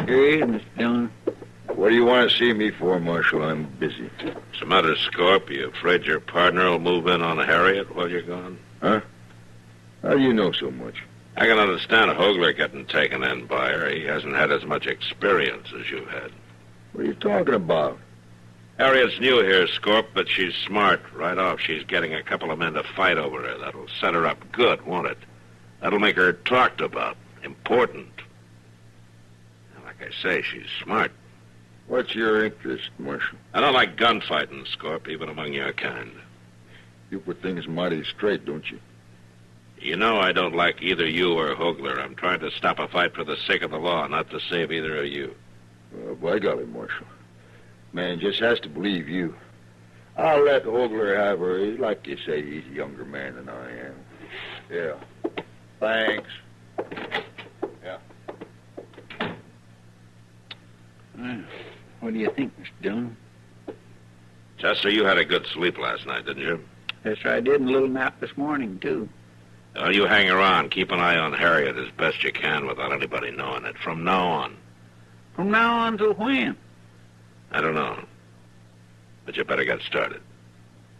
Here he is, Mr. Dillon. What do you want to see me for, Marshal? I'm busy. What's the matter, Scorp? You afraid your partner will move in on Harriet while you're gone? Huh? How do you know so much? I can understand Hogler getting taken in by her. He hasn't had as much experience as you've had. What are you talking about? Harriet's new here, Scorp, but she's smart. Right off, she's getting a couple of men to fight over her. That'll set her up good, won't it? That'll make her talked about, important. Like I say, she's smart. What's your interest, Marshal? I don't like gunfighting, Scorp, even among your kind. You put things mighty straight, don't you? You know I don't like either you or Hogler. I'm trying to stop a fight for the sake of the law, not to save either of you. By golly, Marshal. Man just has to believe you. I'll let Hogler have her. Like you say, he's a younger man than I am. Yeah. Thanks. Yeah. Well, what do you think, Mr. Dillon? Chester, you had a good sleep last night, didn't you? Yes, sir, I did, and a little nap this morning, too. Well, you hang around. Keep an eye on Harriet as best you can without anybody knowing it. From now on. From now on till when? I don't know. But you better get started.